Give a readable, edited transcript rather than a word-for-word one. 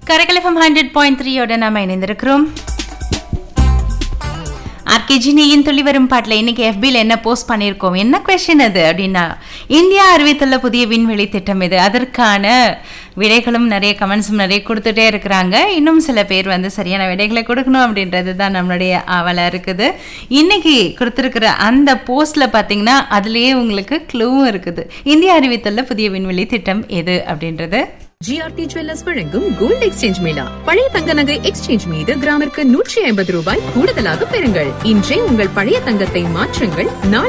கரைக்கல் FM 100.3 நாம இணைந்திருக்கிறோம். ஆர்கேஜினியின் துளி வரும் பாட்டில் இன்னைக்கு FBல என்ன போஸ்ட் பண்ணியிருக்கோம், என்ன கொஸ்டின் அது அப்படின்னா, இந்தியா அறிவித்துள்ள புதிய விண்வெளி திட்டம் இது. அதற்கான விடைகளும் நிறைய கமெண்ட்ஸும் நிறைய கொடுத்துட்டே இருக்கிறாங்க. இன்னும் சில பேர் சரியான விடைகளை கொடுக்கணும் அப்படின்றது தான் நம்மளுடைய ஆவலாக இருக்குது. இன்னைக்கு கொடுத்துருக்கிற அந்த போஸ்ட்ல பார்த்தீங்கன்னா அதுலேயே உங்களுக்கு க்ளூவும் இருக்குது. இந்தியா அறிவித்துள்ள புதிய விண்வெளி திட்டம் எது அப்படின்றது. ஜிஆர்டி ஜுவல்லர்ஸ் வழங்கும் கோல்ட் எக்ஸ்சேஞ்ச் மேளா. பழைய தங்க நகை எக்ஸ்சேஞ்ச் மீது கிராமிற்கு 150 ரூபாய் கூடுதலாக பெறுங்கள். இன்றே உங்கள் பழைய தங்கத்தை மாற்றுங்கள்.